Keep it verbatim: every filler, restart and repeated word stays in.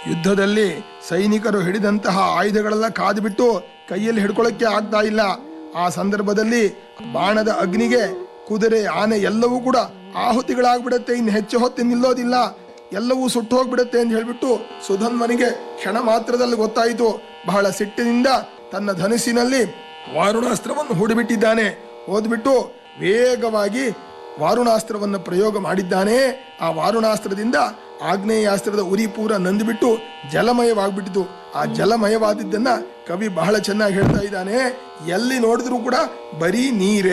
ಯುದ್ಧದಲ್ಲಿ ಸೈನಿಕರು ಹಿಡಿದಂತಹ ಆಯುಧಗಳೆಲ್ಲ ಕಾದು ಬಿಟ್ಟು ಕೈಯಲ್ಲಿ ಹಿಡ್ಕೊಳ್ಳೋಕ್ಕೆ ಆಗ್ತಾ ಇಲ್ಲ. ಆ ಸಂದರ್ಭದಲ್ಲಿ ಬಾಣದ ಅಗ್ನಿಗೆ ಕುದುರೆ ಆನೆ ಎಲ್ಲವೂ ಕೂಡ ಆಹುತಿಗಳಾಗ್ಬಿಡತ್ತೆ, ಇನ್ನು ಹೆಚ್ಚು ಹೊತ್ತು ನಿಲ್ಲೋದಿಲ್ಲ, ಎಲ್ಲವೂ ಸುಟ್ಟು ಹೋಗ್ಬಿಡುತ್ತೆ ಅಂತ ಹೇಳ್ಬಿಟ್ಟು ಸುಧನ್ವನಿಗೆ ಕ್ಷಣ ಮಾತ್ರದಲ್ಲಿ ಗೊತ್ತಾಯಿತು. ಬಹಳ ಸಿಟ್ಟಿನಿಂದ ತನ್ನ ಧನುಸ್ಸಿನಲ್ಲಿ ವಾರುಣಾಸ್ತ್ರವನ್ನು ಹೂಡಿಬಿಟ್ಟಿದ್ದಾನೆ. ಓದ್ಬಿಟ್ಟು ವೇಗವಾಗಿ ವಾರುಣಾಸ್ತ್ರವನ್ನು ಪ್ರಯೋಗ ಮಾಡಿದ್ದಾನೆ. ಆ ವಾರುಣಾಸ್ತ್ರದಿಂದ ಆಗ್ನೇಯಾಸ್ತ್ರದ ಉರಿ ಪೂರ ನಂದಿಬಿಟ್ಟು ಜಲಮಯವಾಗ್ಬಿಟ್ಟಿತು. ಆ ಜಲಮಯವಾದಿದ್ದನ್ನ ಕವಿ ಬಹಳ ಚೆನ್ನಾಗಿ ಹೇಳ್ತಾ ಇದ್ದಾನೆ. ಎಲ್ಲಿ ನೋಡಿದ್ರು ಕೂಡ ಬರೀ ನೀರೇ.